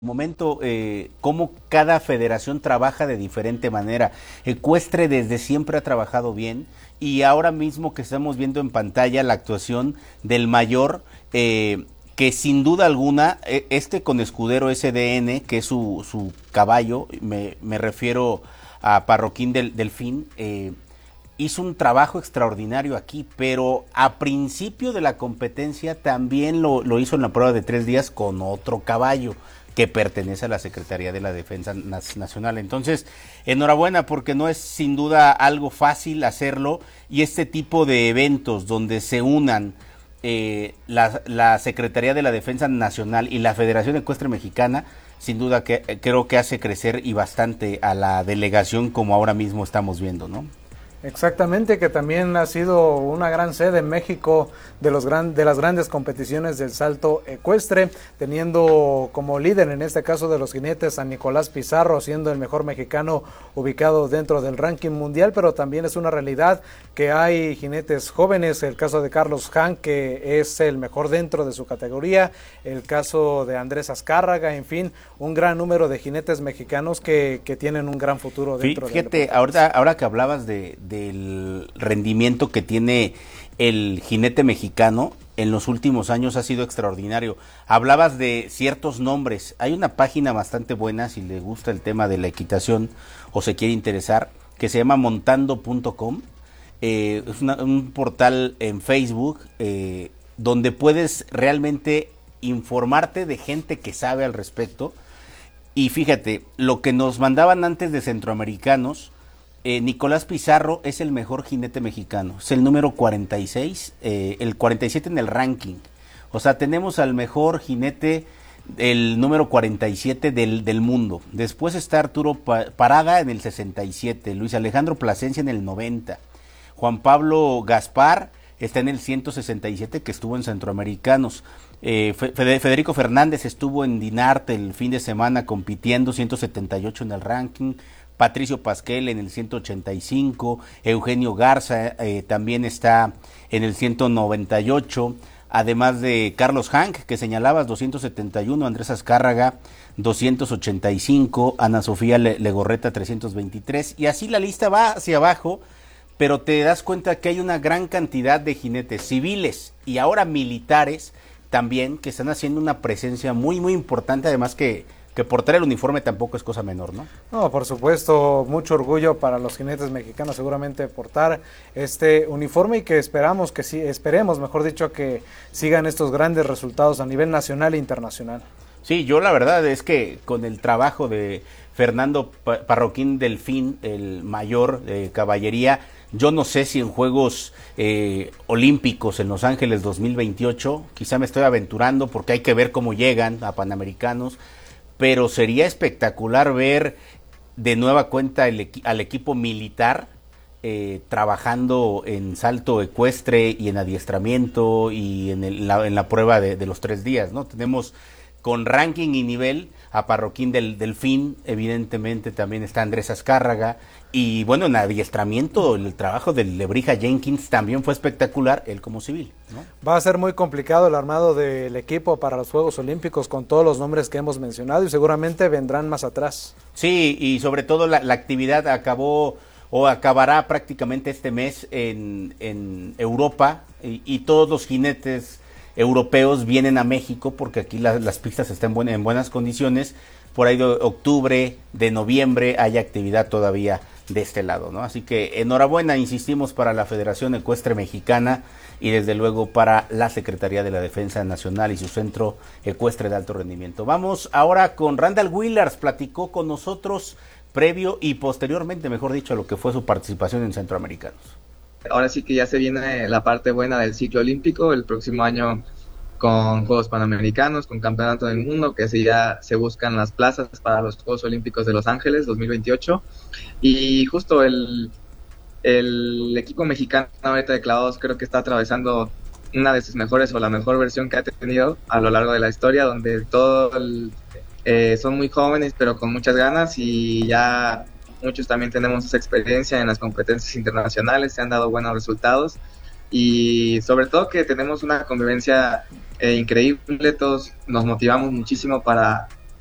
momento, cómo cada federación trabaja de diferente manera. Ecuestre desde siempre ha trabajado bien y ahora mismo que estamos viendo en pantalla la actuación del mayor, que sin duda alguna, con Escudero SDN, que es su caballo, me refiero a Parroquín del Delfín, hizo un trabajo extraordinario aquí, pero a principio de la competencia también lo hizo en la prueba de 3 días con otro caballo que pertenece a la Secretaría de la Defensa Nacional. Entonces, enhorabuena, porque no es sin duda algo fácil hacerlo, y este tipo de eventos donde se unan la Secretaría de la Defensa Nacional y la Federación Ecuestre Mexicana, sin duda que creo que hace crecer y bastante a la delegación, como ahora mismo estamos viendo, ¿no? Exactamente, que también ha sido una gran sede en México de las grandes competiciones del salto ecuestre, teniendo como líder en este caso de los jinetes a Nicolás Pizarro, siendo el mejor mexicano ubicado dentro del ranking mundial, pero también es una realidad que hay jinetes jóvenes, el caso de Carlos Han, que es el mejor dentro de su categoría, el caso de Andrés Azcárraga, en fin, un gran número de jinetes mexicanos que tienen un gran futuro dentro del deporte. Fíjate, ahora que hablabas del rendimiento que tiene el jinete mexicano, en los últimos años ha sido extraordinario. Hablabas de ciertos nombres. Hay una página bastante buena, si le gusta el tema de la equitación o se quiere interesar, que se llama montando.com. Es un portal en Facebook donde puedes realmente informarte de gente que sabe al respecto. Y fíjate, lo que nos mandaban antes de centroamericanos, Nicolás Pizarro es el mejor jinete mexicano, es el número 46, el 47 en el ranking. O sea, tenemos al mejor jinete, el número 47 del mundo. Después está Arturo Parada en el 67, Luis Alejandro Plasencia en el 90, Juan Pablo Gaspar está en el 167, que estuvo en Centroamericanos. Federico Fernández estuvo en Dinarte el fin de semana compitiendo, 178 en el ranking. Patricio Pasquel en el 185, Eugenio Garza también está en el 198, además de Carlos Hank, que señalabas, 271, Andrés Azcárraga 285, Ana Sofía Legorreta 323, y así la lista va hacia abajo, pero te das cuenta que hay una gran cantidad de jinetes civiles y ahora militares también, que están haciendo una presencia muy muy importante, además que portar el uniforme tampoco es cosa menor, ¿no? No, por supuesto, mucho orgullo para los jinetes mexicanos seguramente portar este uniforme, y que esperemos, mejor dicho, que sigan estos grandes resultados a nivel nacional e internacional. Sí, yo la verdad es que con el trabajo de Fernando Parroquín Delfín, el mayor de caballería, yo no sé si en Juegos Olímpicos en Los Ángeles 2028, quizá me estoy aventurando porque hay que ver cómo llegan a Panamericanos, pero sería espectacular ver de nueva cuenta al equipo militar trabajando en salto ecuestre y en adiestramiento y en la prueba de los 3 días, ¿no? Tenemos con ranking y nivel a Parroquín del Delfín, evidentemente también está Andrés Azcárraga, y bueno, en adiestramiento el trabajo de Lebrija Jenkins también fue espectacular, él como civil, ¿no? Va a ser muy complicado el armado del equipo para los Juegos Olímpicos con todos los nombres que hemos mencionado, y seguramente vendrán más atrás. Sí, y sobre todo la actividad acabó o acabará prácticamente este mes en Europa, y todos los jinetes europeos vienen a México porque aquí las pistas están en buenas condiciones. Por ahí de octubre, de noviembre hay actividad todavía de este lado, ¿no? Así que enhorabuena, insistimos, para la Federación Ecuestre Mexicana y desde luego para la Secretaría de la Defensa Nacional y su Centro Ecuestre de Alto Rendimiento. Vamos ahora con Randall Willars, platicó con nosotros previo y posteriormente, mejor dicho, a lo que fue su participación en Centroamericanos. Ahora sí que ya se viene la parte buena del ciclo olímpico el próximo año, con Juegos Panamericanos, con Campeonato del Mundo, que ya se buscan las plazas para los Juegos Olímpicos de Los Ángeles 2028. Y justo el equipo mexicano ahorita de clavados creo que está atravesando una de sus mejores o la mejor versión que ha tenido a lo largo de la historia, donde son muy jóvenes pero con muchas ganas, y ya muchos también tenemos esa experiencia en las competencias internacionales, se han dado buenos resultados, y sobre todo que tenemos una convivencia increíble, todos nos motivamos muchísimo para